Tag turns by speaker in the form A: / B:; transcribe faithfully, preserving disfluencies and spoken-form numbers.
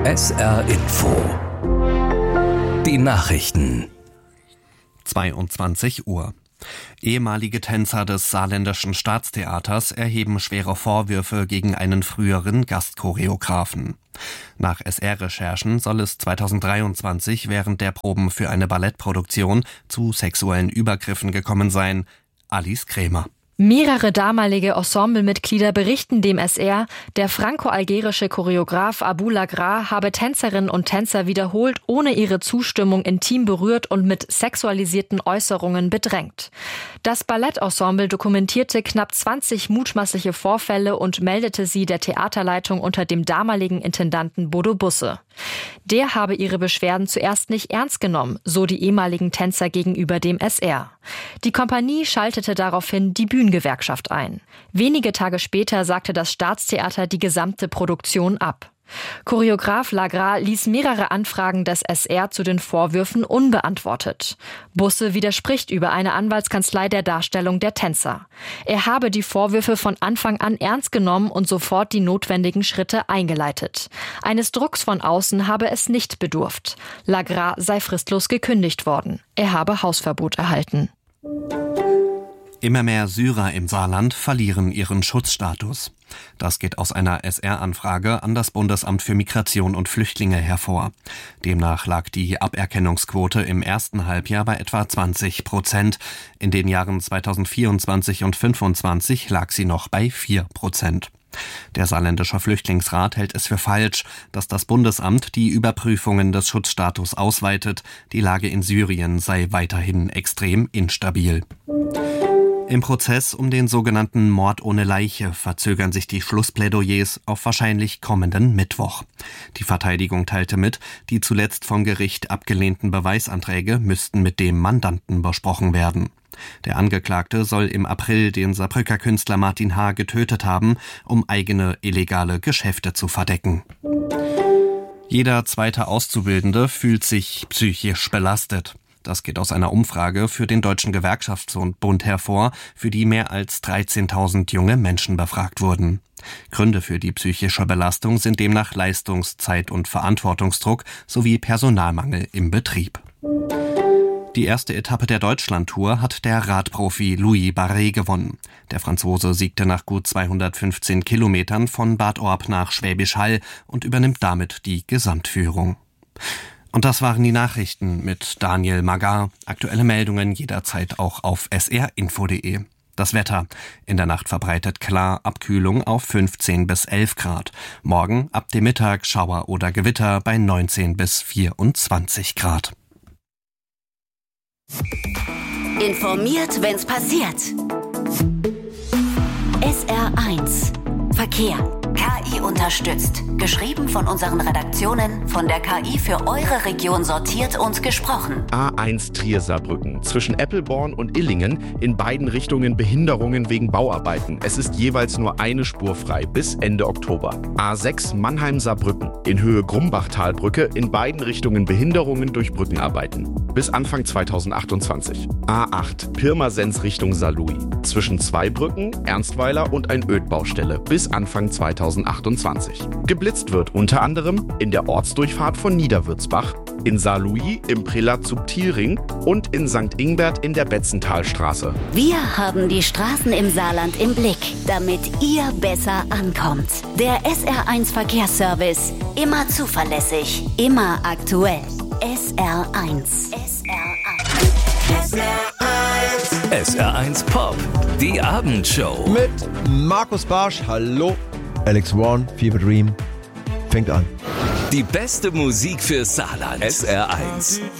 A: S R Info. Die Nachrichten.
B: zweiundzwanzig Uhr. Ehemalige Tänzer des Saarländischen Staatstheaters erheben schwere Vorwürfe gegen einen früheren Gastchoreografen. Nach S R-Recherchen soll es zweitausenddreiundzwanzig während der Proben für eine Ballettproduktion zu sexuellen Übergriffen gekommen sein. Alice Krämer.
C: Mehrere damalige Ensemblemitglieder berichten dem S R, der franco-algerische Choreograf Abou Lagra habe Tänzerinnen und Tänzer wiederholt ohne ihre Zustimmung intim berührt und mit sexualisierten Äußerungen bedrängt. Das Ballettensemble dokumentierte knapp zwanzig mutmaßliche Vorfälle und meldete sie der Theaterleitung unter dem damaligen Intendanten Bodo Busse. Der habe ihre Beschwerden zuerst nicht ernst genommen, so die ehemaligen Tänzer gegenüber dem S R. Die Kompanie schaltete daraufhin die Bühnengewerkschaft ein. Wenige Tage später sagte das Staatstheater die gesamte Produktion ab. Choreograf Lagra ließ mehrere Anfragen des S R zu den Vorwürfen unbeantwortet. Busse widerspricht über eine Anwaltskanzlei der Darstellung der Tänzer. Er habe die Vorwürfe von Anfang an ernst genommen und sofort die notwendigen Schritte eingeleitet. Eines Drucks von außen habe es nicht bedurft. Lagra sei fristlos gekündigt worden. Er habe Hausverbot erhalten.
B: Immer mehr Syrer im Saarland verlieren ihren Schutzstatus. Das geht aus einer S R-Anfrage an das Bundesamt für Migration und Flüchtlinge hervor. Demnach lag die Aberkennungsquote im ersten Halbjahr bei etwa zwanzig Prozent. In den Jahren zweitausendvierundzwanzig und fünfundzwanzig lag sie noch bei vier Prozent. Der Saarländische Flüchtlingsrat hält es für falsch, dass das Bundesamt die Überprüfungen des Schutzstatus ausweitet. Die Lage in Syrien sei weiterhin extrem instabil. Im Prozess um den sogenannten Mord ohne Leiche verzögern sich die Schlussplädoyers auf wahrscheinlich kommenden Mittwoch. Die Verteidigung teilte mit, die zuletzt vom Gericht abgelehnten Beweisanträge müssten mit dem Mandanten besprochen werden. Der Angeklagte soll im April den Saarbrücker Künstler Martin H. getötet haben, um eigene illegale Geschäfte zu verdecken. Jeder zweite Auszubildende fühlt sich psychisch belastet. Das geht aus einer Umfrage für den Deutschen Gewerkschaftsbund hervor, für die mehr als dreizehntausend junge Menschen befragt wurden. Gründe für die psychische Belastung sind demnach Leistungszeit- und Verantwortungsdruck sowie Personalmangel im Betrieb. Die erste Etappe der Deutschlandtour hat der Radprofi Louis Barret gewonnen. Der Franzose siegte nach gut zweihundertfünfzehn Kilometern von Bad Orb nach Schwäbisch Hall und übernimmt damit die Gesamtführung. Und das waren die Nachrichten mit Daniel Magar. Aktuelle Meldungen jederzeit auch auf s r info punkt d e. Das Wetter. In der Nacht verbreitet klar, Abkühlung auf fünfzehn bis elf Grad. Morgen ab dem Mittag Schauer oder Gewitter bei neunzehn bis vierundzwanzig Grad.
D: Informiert, wenn's passiert. S R eins Verkehr. K I unterstützt. Geschrieben von unseren Redaktionen, von der K I für eure Region sortiert und gesprochen.
E: A eins Trier-Saarbrücken. Zwischen Eppelborn und Illingen in beiden Richtungen Behinderungen wegen Bauarbeiten. Es ist jeweils nur eine Spur frei bis Ende Oktober. A sechs Mannheim-Saarbrücken. In Höhe Grumbachtalbrücke in beiden Richtungen Behinderungen durch Brückenarbeiten. Bis Anfang zweitausendachtundzwanzig. A acht Pirmasens Richtung Saarlouis. Zwischen zwei Brücken, Ernstweiler und ein Ödbaustelle. Bis Anfang zweitausendachtundzwanzig. Geblitzt wird unter anderem in der Ortsdurchfahrt von Niederwürzbach, in Saarlouis im Prälat Subtilring und in Sankt Ingbert in der Betzenthalstraße.
D: Wir haben die Straßen im Saarland im Blick, damit ihr besser ankommt. Der S R eins Verkehrsservice. Immer zuverlässig, immer aktuell. S R eins. S R eins.
A: S R eins. S R eins Pop. Die Abendshow.
F: Mit Markus Barsch. Hallo. Alex One, Fever Dream. Fängt an.
A: Die beste Musik für Saarland. S R eins.